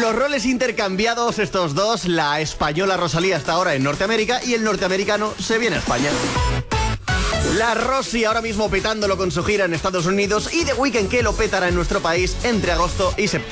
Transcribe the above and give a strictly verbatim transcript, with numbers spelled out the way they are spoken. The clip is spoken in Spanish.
los roles intercambiados estos dos. La española Rosalía está ahora en Norteamérica y el norteamericano se viene a España. La Rosy ahora mismo petándolo con su gira en Estados Unidos y The Weeknd que lo petará en nuestro país entre agosto y septiembre.